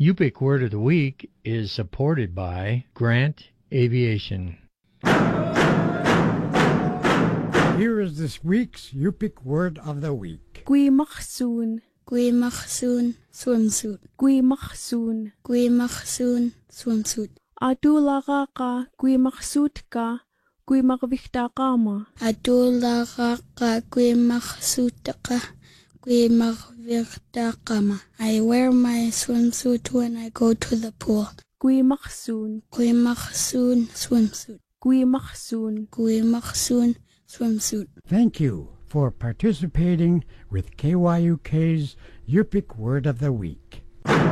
Yupik Word of the Week is supported by Grant Aviation. Here is this week's Yupik Word of the Week. Guimachsoon. Guimachsoon, swimsuit. Guimachsoon. Guimachsoon, swimsuit. Adulaga ka, guimachsuit ka, guimachvikta kama. Adulaga ka, guimachsuit ka, guimachvikta kama. I wear my swimsuit when I go to the pool. Guimachsoon. Guimachsoon, swimsuit. Guimachsoon. Guimachsoon, swimsuit. Thank you for participating with KYUK's Yupik Word of the Week.